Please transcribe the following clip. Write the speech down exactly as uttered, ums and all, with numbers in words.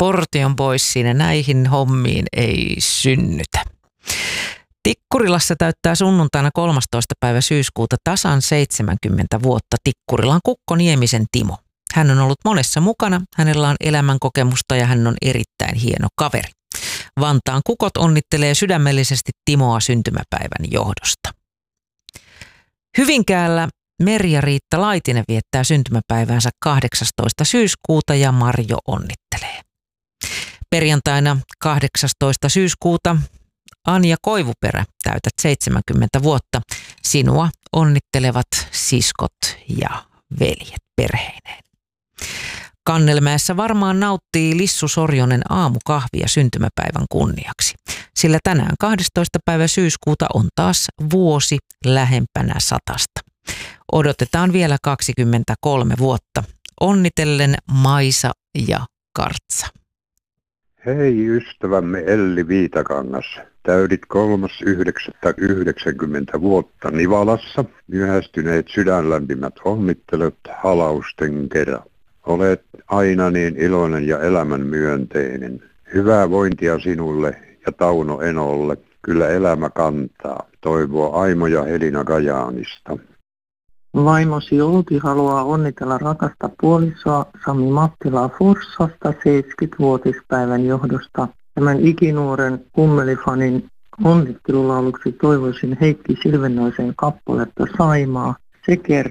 portion pois siinä, näihin hommiin ei synnytä. Tikkurilassa täyttää sunnuntaina kolmastoista päivä syyskuuta tasan seitsemänkymmentä vuotta Tikkurilan Kukko Niemisen Timo. Hän on ollut monessa mukana, hänellä on elämänkokemusta ja hän on erittäin hieno kaveri. Vantaan Kukot onnittelee sydämellisesti Timoa syntymäpäivän johdosta. Hyvinkäällä Merja-Riitta Laitinen viettää syntymäpäiväänsä kahdeksastoista syyskuuta ja Marjo onnittelee. Perjantaina kahdeksastoista syyskuuta Anja Koivuperä, täytät seitsemänkymmentä vuotta. Sinua onnittelevat siskot ja veljet perheineen. Kannelmäessä varmaan nauttii Lissu Sorjonen aamukahvia syntymäpäivän kunniaksi, sillä tänään kahdestoista päivä syyskuuta on taas vuosi lähempänä satasta. Odotetaan vielä kaksikymmentäkolme vuotta. Onnitellen Maisa ja Kartsa. Hei ystävämme Elli Viitakangas. Täydit kolmas yhdeksättä yhdeksänkymmentä vuotta Nivalassa. Myöhästyneet sydänlämpimät onnittelut halausten kerran. Olet aina niin iloinen ja elämän myönteinen. Hyvää vointia sinulle ja Tauno Enolle. Kyllä elämä kantaa. Toivoo Aimo ja Helina Kajaanista. Vaimosi Outi haluaa onnitella rakasta puolisoa Sami Mattilaa Forssasta seitsemänkymmenvuotispäivän johdosta. Tämän ikinuoren kummelifanin onnittelulauluksi toivoisin Heikki Silvennoisen kappaletta Saimaa. Se kertoo.